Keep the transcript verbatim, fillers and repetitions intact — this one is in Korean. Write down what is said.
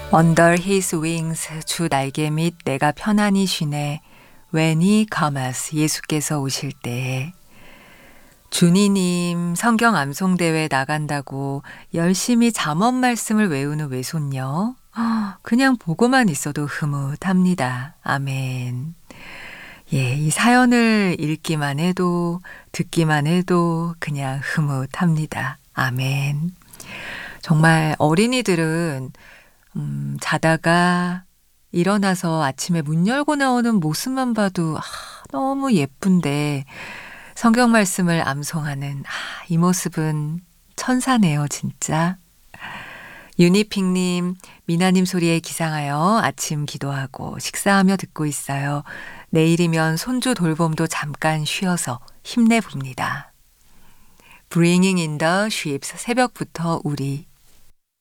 Under his wings, 주 날개 밑 내가 편안히 쉬네. When he comes, 예수께서 오실 때에. 준이님 성경 암송대회 나간다고 열심히 잠언 말씀을 외우는 외손녀. 그냥 보고만 있어도 흐뭇합니다. 아멘. 예, 이 사연을 읽기만 해도 듣기만 해도 그냥 흐뭇합니다. 아멘. 정말 어린이들은 음, 자다가 일어나서 아침에 문 열고 나오는 모습만 봐도 아, 너무 예쁜데 성경 말씀을 암송하는 아, 이 모습은 천사네요, 진짜. 유니핑님, 미나님 소리에 기상하여 아침 기도하고 식사하며 듣고 있어요. 내일이면 손주 돌봄도 잠깐 쉬어서 힘내봅니다. Bringing in the ships, 새벽부터 우리